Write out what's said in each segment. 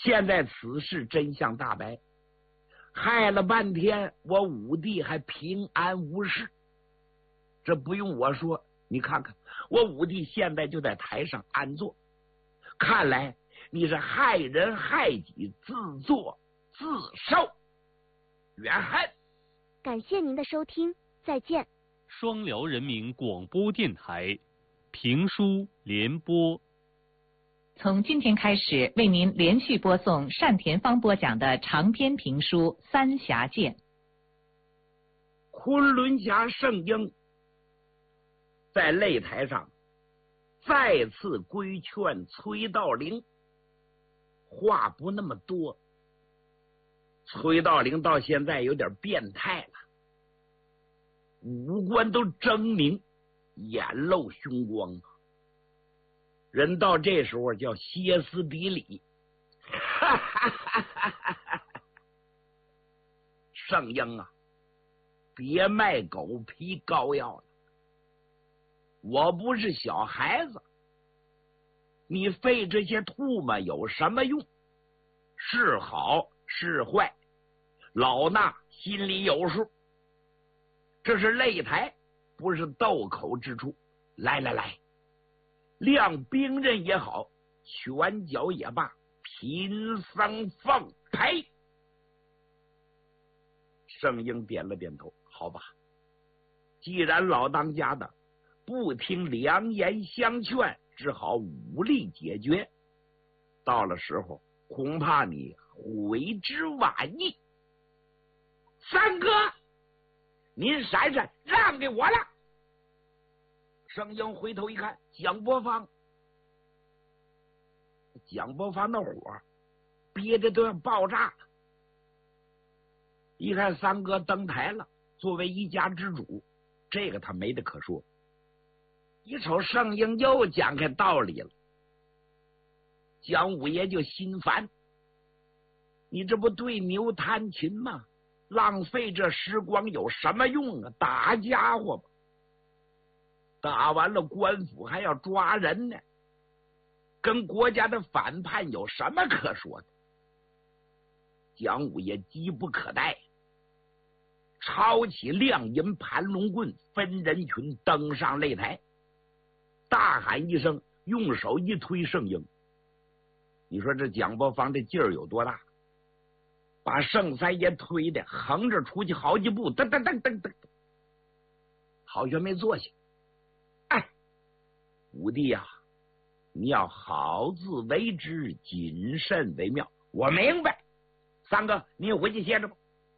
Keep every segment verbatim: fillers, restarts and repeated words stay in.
现在此事真相大白，害了半天，我武帝还平安无事。这不用我说，你看看，我武帝现在就在台上安坐。看来你是害人害己，自作自受，冤恨。 感谢您的收听，再见。 双辽人民广播电台评书联播， 从今天开始为您连续播送单田芳播讲的长篇评书《三峡剑》。 昆仑侠圣婴在擂台上再次规劝崔道陵，话不那么多。崔道陵到现在有点变态了，五官都狰狞，眼露凶光，人到这时候叫歇斯底里。哈哈哈哈哈！圣婴啊，别卖狗皮膏药了，我不是小孩子，你费这些唾沫有什么用？是好是坏，老衲心里有数。这是擂台，不是斗口之处。来来来，亮兵刃也好，拳脚也罢，贫僧奉陪。圣婴点了点头，好吧，既然老当家的不听良言相劝，只好武力解决。到了时候，恐怕你悔之晚矣。三哥，您闪闪，让给我了。圣婴回头一看，蒋伯方，蒋伯方那火憋着都要爆炸了。一看三哥登台了，作为一家之主，这个他没得可说。一瞅圣婴又讲开道理了，蒋五爷就心烦，你这不对牛弹琴吗？浪费这时光有什么用啊？打家伙吧，打完了官府还要抓人呢，跟国家的反叛有什么可说的？蒋五爷急不可待，抄起亮银盘龙棍，分人群登上擂台，大喊一声，用手一推圣婴。你说这蒋伯方这劲儿有多大？把圣三爷推的横着出去好几步，噔噔噔噔噔，好像没坐下。哎，武帝呀、啊，你要好自为之，谨慎为妙。我明白，三哥，您回去歇着吧。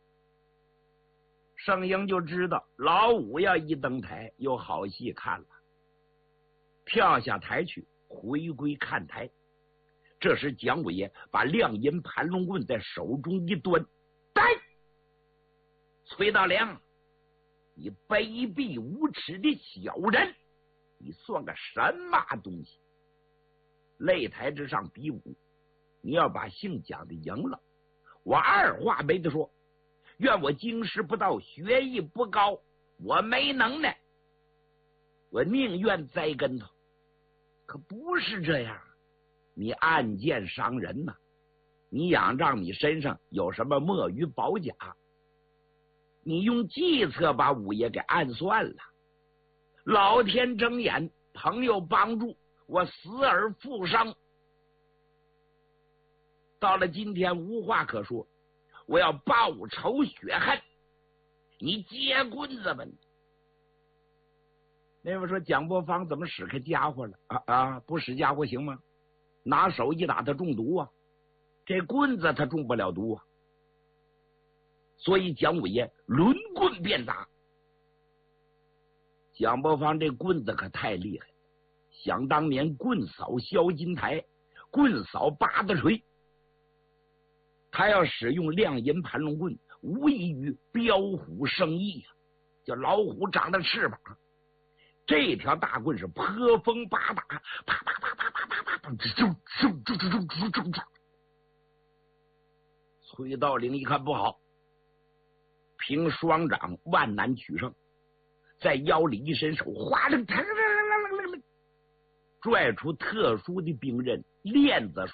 圣婴就知道老五要一登台，有好戏看了，跳下台去，回归看台。这时蒋五爷把亮银盘龙棍在手中一端，呆！崔道良，你卑鄙无耻的小人，你算个什么东西？擂台之上比武，你要把姓蒋的赢了，我二话没得说，愿我经师不到，学艺不高，我没能耐，我宁愿栽跟头。可不是这样，你暗箭伤人呐、啊！你仰仗你身上有什么墨鱼宝甲，你用计策把五爷给暗算了。老天睁眼，朋友帮助，我死而复生。到了今天无话可说，我要报仇雪恨。你接棍子吧你！那位说蒋伯方怎么使开家伙了啊啊！不使家伙行吗？拿手一打他中毒啊，这棍子他中不了毒啊。所以蒋五爷抡棍便打。蒋伯方这棍子可太厉害，想当年棍扫萧金台，棍扫八大锤，他要使用亮银盘龙棍，无异于彪虎生翼啊，叫老虎长的翅膀。这条大棍是破风八打，啪啪啪啪啪啪啪啪，啾啾啾啾啾啾啾。崔道陵一看不好，凭双掌万难取胜，在腰里一伸手，哗啦，拽出特殊的兵刃链子。